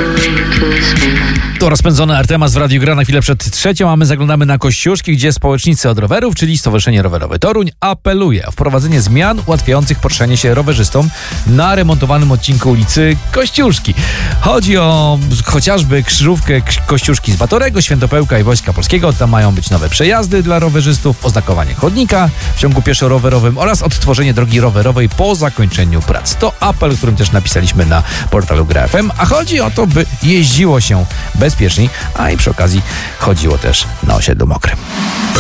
To rozpędzony Artemas w Radiu Gra na chwilę przed 3, a my zaglądamy na Kościuszki, gdzie społecznicy od rowerów, czyli Stowarzyszenie Rowerowe Toruń, apeluje o wprowadzenie zmian ułatwiających poruszanie się rowerzystom na remontowanym odcinku ulicy Kościuszki. Chodzi o chociażby krzyżówkę Kościuszki z Batorego, Świętopełka i Wojska Polskiego. Tam mają być nowe przejazdy dla rowerzystów, oznakowanie chodnika w ciągu pieszo-rowerowym oraz odtworzenie drogi rowerowej po zakończeniu prac. To apel, którym też napisaliśmy na portalu Gra FM, a chodzi o to, by jeździło się bezpieczniej, a i przy okazji chodziło też na osiedlu mokrym.